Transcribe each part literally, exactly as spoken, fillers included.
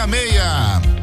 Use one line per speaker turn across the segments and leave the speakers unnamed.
seis.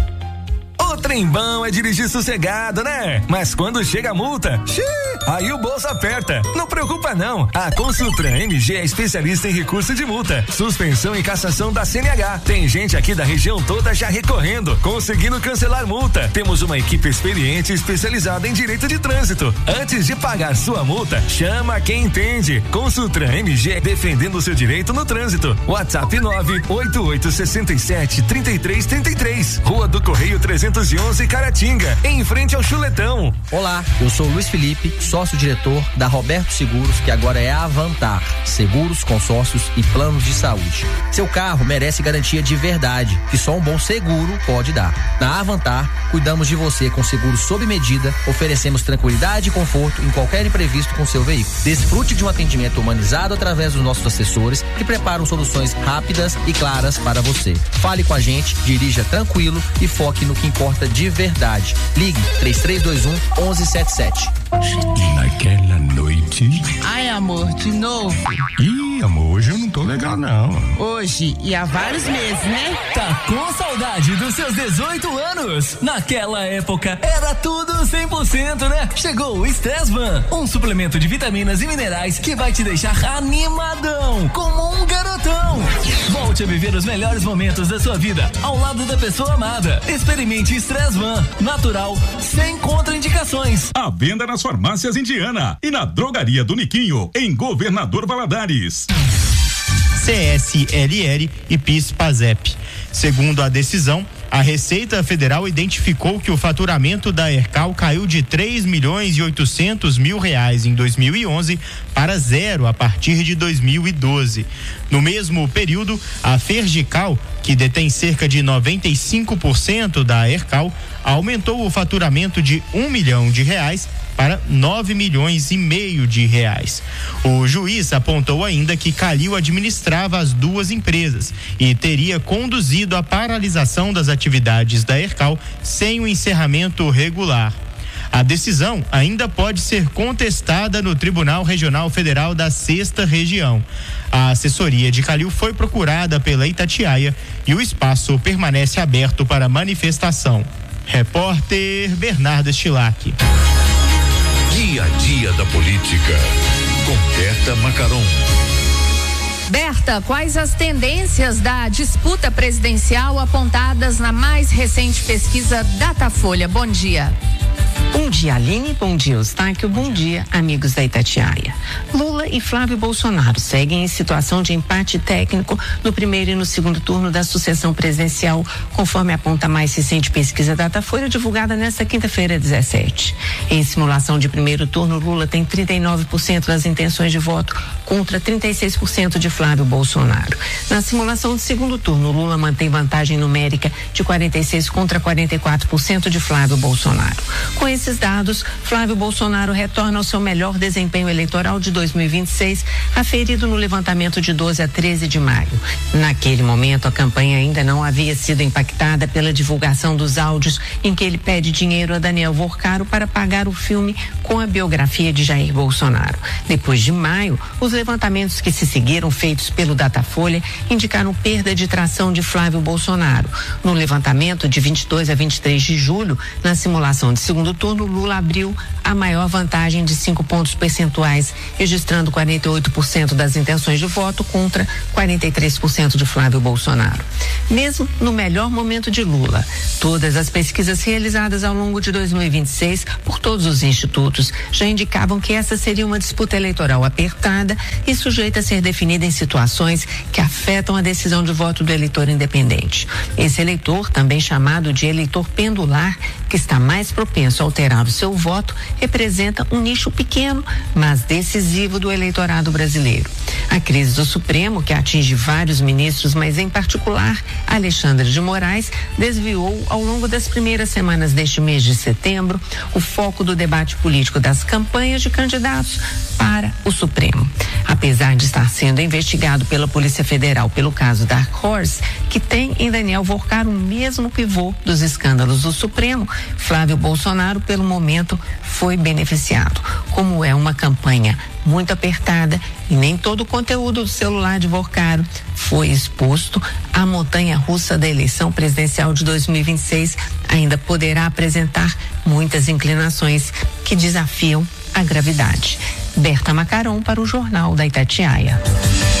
O trem bom é dirigir sossegado, né? Mas quando chega a multa, xiii, aí o bolso aperta. Não preocupa não, a Consultran M G é especialista em recurso de multa, suspensão e cassação da C N H. Tem gente aqui da região toda já recorrendo, conseguindo cancelar multa. Temos uma equipe experiente e especializada em direito de trânsito. Antes de pagar sua multa, chama quem entende. Consultran M G, defendendo seu direito no trânsito. WhatsApp nove oito oito seis sete, três três três três. Rua do Correio trezentos e onze, Caratinga, em frente ao Chuletão.
Olá, eu sou Luiz Felipe, sócio-diretor da Roberto Seguros, que agora é a Avantar, seguros, consórcios e planos de saúde. Seu carro merece garantia de verdade, que só um bom seguro pode dar. Na Avantar, cuidamos de você com seguros sob medida, oferecemos tranquilidade e conforto em qualquer imprevisto com seu veículo. Desfrute de um atendimento humanizado através dos nossos assessores, que preparam soluções rápidas e claras para você. Fale com a gente, dirija tranquilo e foque no que importa de verdade. Ligue três três dois um, um um sete sete.
E naquela noite...
Ai, amor, de novo?
Ih, amor, hoje eu não tô legal, não.
Hoje e há vários meses, né?
Tá com saudade dos seus dezoito anos? Naquela época, era tudo cem por cento, né? Chegou o Stressvan, um suplemento de vitaminas e minerais que vai te deixar animadão, como um garotão. Volte a viver os melhores momentos da sua vida ao lado da pessoa amada. Experimente Stressvan, natural, sem contraindicações.
À venda nas farmácias Indiana e na drogaria do Niquinho, em Governador Valadares.
C S L L e PIS/PASEP. Segundo a decisão, a Receita Federal identificou que o faturamento da Ercal caiu de três milhões e oitocentos mil reais em dois mil e onze para zero a partir de dois mil e doze. No mesmo período, a Fergical, que detém cerca de noventa e cinco por cento da Ercal, aumentou o faturamento de um milhão de reais para nove milhões e meio de reais. O juiz apontou ainda que Calil administrava as duas empresas e teria conduzido a paralisação das atividades da Ercal sem o encerramento regular. A decisão ainda pode ser contestada no Tribunal Regional Federal da Sexta Região. A assessoria de Calil foi procurada pela Itatiaia e o espaço permanece aberto para manifestação. Repórter Bernardo Stilac.
Dia a dia da política, com Berta Macaron.
Berta, quais as tendências da disputa presidencial apontadas na mais recente pesquisa Datafolha? Bom dia.
Bom dia, Aline. Bom dia, Eustáquio. Bom dia, amigos da Itatiaia. Lula e Flávio Bolsonaro seguem em situação de empate técnico no primeiro e no segundo turno da sucessão presidencial, conforme aponta a mais recente pesquisa Datafolha, divulgada nesta quinta-feira, dezessete. Em simulação de primeiro turno, Lula tem trinta e nove por cento das intenções de voto contra trinta e seis por cento de Flávio Bolsonaro. Na simulação de segundo turno, Lula mantém vantagem numérica de quarenta e seis contra quarenta e quatro por cento de Flávio Bolsonaro. Com esses dados, Flávio Bolsonaro retorna ao seu melhor desempenho eleitoral de dois mil e vinte e seis, aferido no levantamento de doze a treze de maio. Naquele momento, a campanha ainda não havia sido impactada pela divulgação dos áudios em que ele pede dinheiro a Daniel Vorcaro para pagar o filme com a biografia de Jair Bolsonaro. Depois de maio, os levantamentos que se seguiram, feitos pelo Datafolha, indicaram perda de tração de Flávio Bolsonaro. No levantamento de vinte e dois a vinte e três de julho, na simulação de segundo turno, Lula abriu a maior vantagem de cinco pontos percentuais, registrando quarenta e oito por cento das intenções de voto contra quarenta e três por cento de Flávio Bolsonaro. Mesmo no melhor momento de Lula, todas as pesquisas realizadas ao longo de dois mil e vinte e seis por todos os institutos já indicavam que essa seria uma disputa eleitoral apertada e sujeita a ser definida em situações que afetam a decisão de voto do eleitor independente. Esse eleitor, também chamado de eleitor pendular, que está mais propenso a alterar o seu voto, representa um nicho pequeno, mas decisivo do eleitorado brasileiro. A crise do Supremo, que atinge vários ministros, mas em particular Alexandre de Moraes, desviou ao longo das primeiras semanas deste mês de setembro o foco do debate político das campanhas de candidatos para o Supremo. Apesar de estar sendo investigado pela Polícia Federal pelo caso Dark Horse, que tem em Daniel Vorcaro o mesmo pivô dos escândalos do Supremo, Flávio Bolsonaro Bolsonaro, pelo momento, foi beneficiado. Como é uma campanha muito apertada e nem todo o conteúdo do celular de Vocaro foi exposto, a montanha-russa da eleição presidencial de dois mil e vinte e seis ainda poderá apresentar muitas inclinações que desafiam a gravidade. Berta Macaron para o Jornal da Itatiaia.